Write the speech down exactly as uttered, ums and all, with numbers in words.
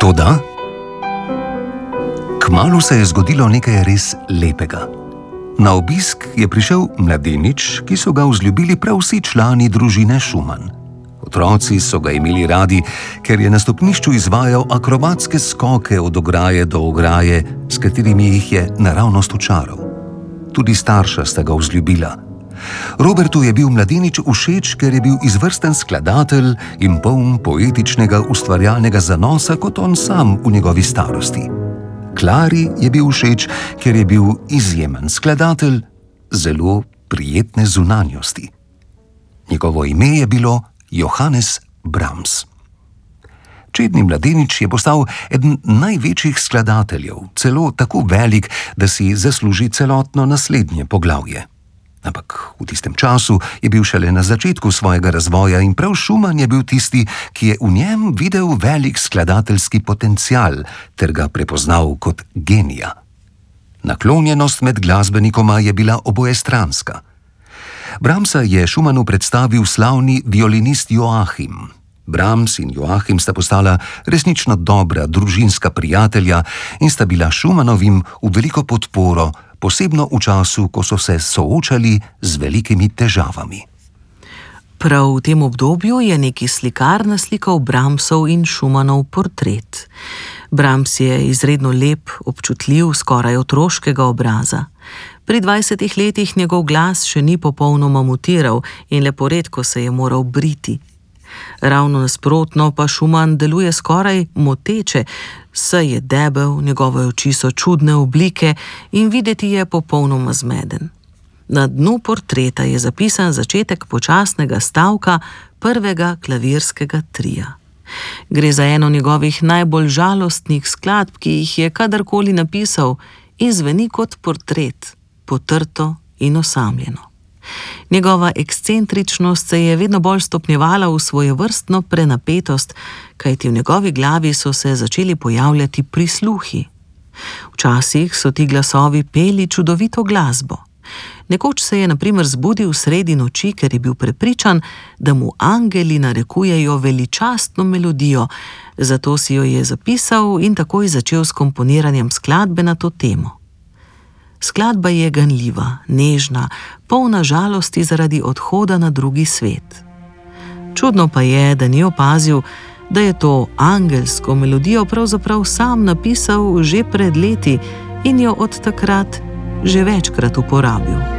Toda kmalu se je zgodilo nekaj res lepega. Na obisk je prišel mladenič, ki so ga vzljubili prav vsi člani družine Schumann. Otroci so ga imeli radi, ker je na stopnišču izvajal akrobatske skoke od ograje do ograje, s katerimi jih je naravnost očaral. Tudi starša sta ga vzljubila. Robertu je bil mladenič všeč, ker je bil izvrsten skladatelj in poln poetičnega ustvarjalnega zanosa kot on sam v njegovi starosti. Klari je bil všeč, ker je bil izjemen skladatelj, zelo prijetne zunanjosti. Njegovo ime je bilo Johannes Brahms. Čedni mladenič je postal eden največjih skladateljev, celo tako velik, da si zasluži celotno naslednje poglavje. Ampak v tistem času je bil šele na začetku svojega razvoja in prav Schumann je bil tisti, ki je v njem videl velik skladateljski potencial ter ga prepoznal kot genija. Naklonjenost med glasbenikoma je bila obojestranska. Brahmsa je Schumannu predstavil slavni violinist Joachim. Brahms in Joachim sta postala resnično dobra družinska prijatelja in sta bila Schumannovim v veliko podporo, posebno v času, ko so se soočali z velikimi težavami. Prav v tem obdobju je neki slikar naslikal Brahmsov in Schumannov portret. Brahms je izredno lep, občutljiv, skoraj otroškega obraza. Pri dvajsetih letih njegov glas še ni popolnoma mutiral in lepo redko se je moral briti. Ravno nasprotno pa Schumann deluje skoraj moteče, saj je debel, njegove oči so čudne oblike in videti je popolnoma zmeden. Na dnu portreta je zapisan začetek počasnega stavka prvega klavirskega trija. Gre za eno njegovih najbolj žalostnih skladb, ki jih je kadarkoli napisal, in zveni kot portret, potrto in osamljeno. Njegova ekscentričnost se je vedno bolj stopnjevala v svojevrstno prenapetost, kajti v njegovi glavi so se začeli pojavljati prisluhi. Včasih so ti glasovi peli čudovito glasbo. Nekoč se je na primer zbudil sredi noči, ker je bil prepričan, da mu angeli narekujejo veličastno melodijo, zato si jo je zapisal in takoj začel s komponiranjem skladbe na to temo. Skladba je ganljiva, nežna, polna žalosti zaradi odhoda na drugi svet. Čudno pa je, da ni opazil, da je to angelsko melodijo pravzaprav sam napisal že pred leti in jo od takrat že večkrat uporabil.